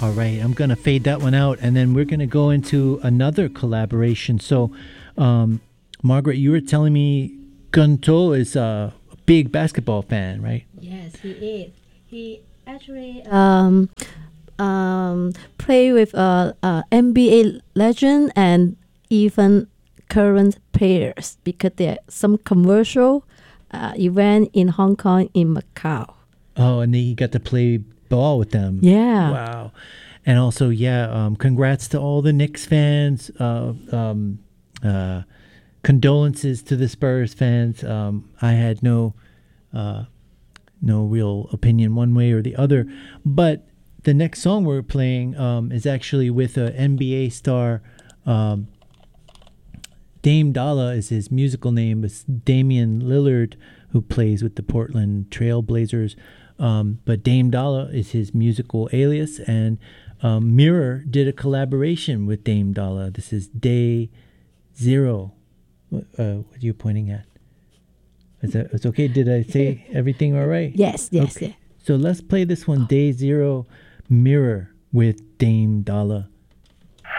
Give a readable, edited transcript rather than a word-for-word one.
All right, I'm going to fade that one out, and then we're going to go into another collaboration. So, Margaret, you were telling me Gunto is a big basketball fan, right? Yes, he is. He actually play with NBA legend and even current players because there are some commercial event in Hong Kong, in Macau. Oh, and he got to play ball with them. Yeah. Wow. And also, congrats to all the Knicks fans. Condolences to the Spurs fans. I had no real opinion one way or the other. But the next song we're playing is actually with an NBA star. Dame Dollar is his musical name. It's Damian Lillard, who plays with the Portland Trail Blazers. But Dame Dollar is his musical alias. And Mirror did a collaboration with Dame Dollar. This is Day Zero. What are you pointing at? It's okay? Did I say everything all right? Yes. Okay. So let's play this one, Day Zero, Mirror with Dame Dollar.